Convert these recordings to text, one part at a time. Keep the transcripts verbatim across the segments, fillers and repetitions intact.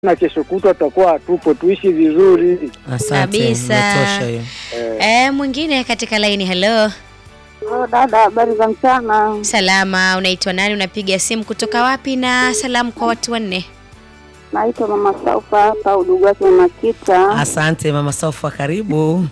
na kesho kutwa tutakuwa tupo, tuishi vizuri. Asante, Kabisa. hiyo. Eh, eh mwingine katika line. Hello. Oh, dada, habari za mchana? Salama, unaitwa nani? Unapiga simu kutoka wapi na salamu kwa watu wanne? Naitwa Mama Saufa hapa udugu wake Makita. Asante Mama Saufa, karibu.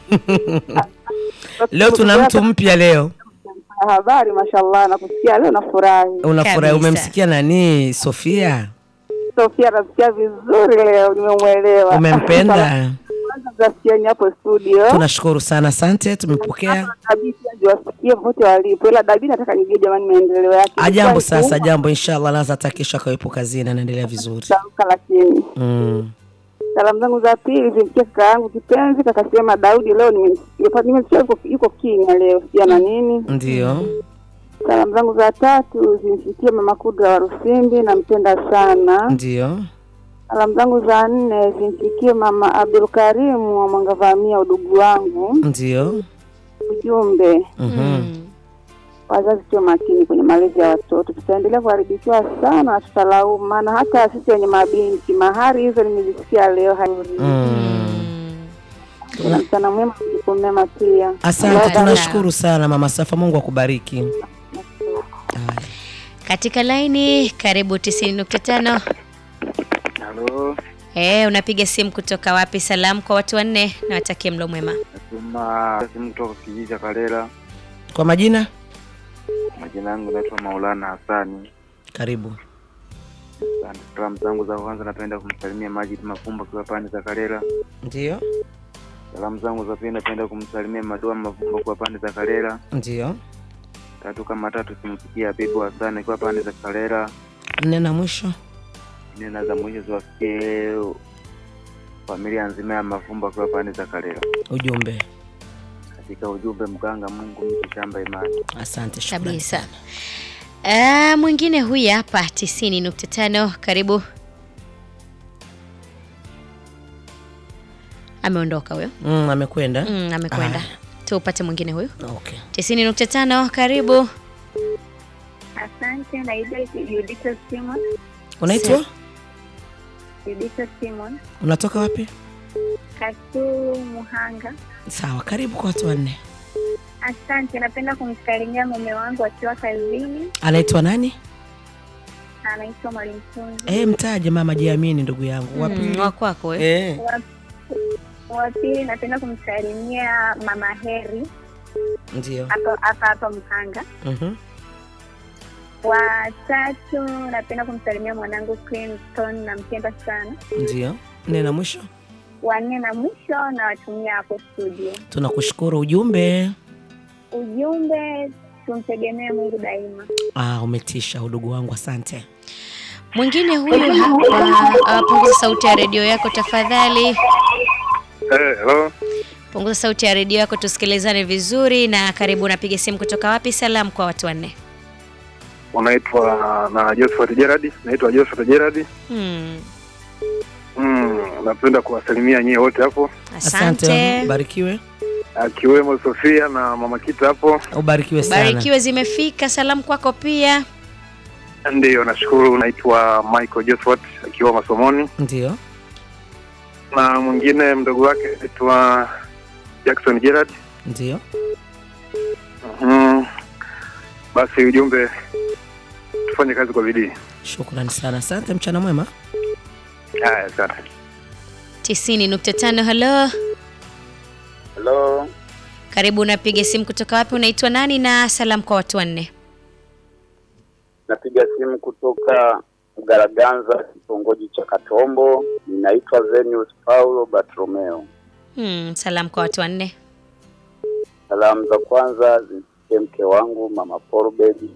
Leo tuna mtu mpya leo. Habari, mashallah, nakusikia leo nafurahi. Unafurahi? Umemsikia nani? Sofia? Sofia nasikia vizuri leo, nimemuelewa. Umempenda? Nasikia hapo studio. Tunashukuru sana, asante, tumepokea. Kabisa ndio wasikie wote walipo. Ila Dabi nataka nijue jamani maendeleo yake. Ajambo sasa, jambo inshallah laza atakisha kawepo kazini, anaendelea vizuri. Tamka lakini. Mm. Salamu zangu za pili zimfikie kaka yangu kipenzi, kakasema Daudi leo nimemsikia nimesikia yuko yuko kimya leo, sija na nini? Ndio. Salamu zangu za tatu zimfikie Mama Kudra wa Rusindi, nampenda sana. Ndio. Salamu zangu za nne zimfikie Mama Abdul Karim wa Mwangavamia udugu wangu. Ndio. Ujumbe. Mhm. Mm. Wazazi tuwe makini kwenye malezi ya watoto. Tutaendelea kuharibikiwa sana na tutalaumu, maana hata sisi wenye mabinti mahari hizo nimezisikia leo hauri. Mm. Kuna mchana mwema, siku mwema pia. Asante, tunashukuru sana Mama Safa, Mungu akubariki. Haya. Katika line, karibu tisini nukta tano. Halo. Eh, unapiga simu kutoka wapi? Salamu kwa watu wanne na watakie mlo mwema. Nasema simu kutoka kijiji cha Kalela. Kwa majina? Majina yangu naitwa Maulana Hassani. Karibu. Salamu zangu za kwanza napenda kumsalimia Majid Mafumba kwa pande za Kalela. Ndio. Salamu zangu za pili napenda kumsalimia Madua Mafumba kwa pande za Kalela. Ndio. Tatu kama tatu simsikia Habibu Hassani kwa pande za Kalela. Nne na mwisho. Nina za mwisho ziwafikie familia nzima ya Mafumba kwa pande za Kalela. Ujumbe. Katika ujumbe, mganga Mungu mtu shamba imani. Asante, shukrani Kabisa. sana. Eh, mwingine huyu hapa tisini nukta tano. Karibu. Ameondoka huyo. Mm, amekwenda. Mm, amekwenda. Ah. Tupate mwingine huyu. Okay. tisini nukta tano. Karibu. Asante, naitwa Judith Simon. Unaitwa? Judith Simon. Unatoka wapi? Katu Muhanga. Sawa, karibu kwa watu wanne. Asante, napenda kumsalimia mume wangu akiwa kazini. Anaitwa nani? Anaitwa Mwalimu Tunzi. Eh, mtaje mama, jiamini ndugu yangu. Wapi? Mm, wa kwako wewe. Eh. Wa pili napenda kumsalimia Mama Heri Ndio. hapa hapa hapa Muhanga. Mhm. Wa tatu napenda kumsalimia mwanangu Clinton, nampenda sana. Ndio. Nne na mwisho. Wa nne na mwisho na watumia hapo studio. Tunakushukuru. Ujumbe. Ujumbe, tumtegemee Mungu daima. Ah, umetisha udugu wangu, asante. Mwingine huyu hapa. Uh, punguza sauti ya redio yako tafadhali. Eh, hello. Punguza sauti ya redio yako tusikilizane vizuri, na karibu. Unapiga simu kutoka wapi? Salamu kwa watu wanne. Unaitwa na Josephat Gerard. Naitwa Josephat Gerard. Hmm. Mm, napenda kuwasalimia nyie wote hapo. Asante. Ubarikiwe. Akiwemo Sofia na Mama Kita hapo. Ubarikiwe sana. Barikiwe, zimefika salamu kwako pia. Ndio, nashukuru. Naitwa Michael Josephat akiwa masomoni. Ndio. Na mwingine mdogo wake anaitwa Jackson Gerard. Ndio. Mhm. Basi ujumbe, tufanye kazi kwa bidii. Shukrani sana. Asante, mchana mwema. Haya, asante. tisini nukta tano. Hello. Hello. Karibu, unapiga simu kutoka wapi? Unaitwa nani na salamu kwa watu wanne? Napiga simu kutoka Garaganza, kitongoji cha Katombo. Ninaitwa Zenius Paulo Bartolomeo. Hmm, salamu kwa watu wanne. Salamu za kwanza zimfikie mke wangu Mama Forbedi.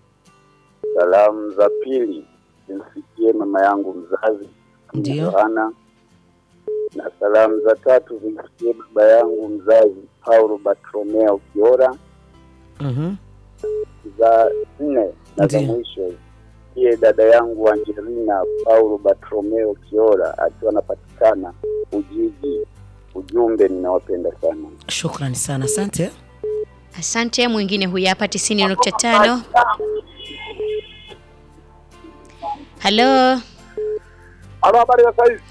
Salamu za pili zimfikie mama yangu mzazi Ndio. Ana. Na salamu za tatu zimfikie baba yangu mzazi Paulo Bartolomeo Kiora. Mhm. Za nne na za Ndio. mwisho iye dada yangu Angelina Paulo Bartolomeo Kiora akiwa anapatikana Ujiji. Ujumbe, ninawapenda sana. Shukrani sana. Asante. Asante. Mwingine huyu hapa tisini nukta tano. Hello. Halo, habari ya saizi?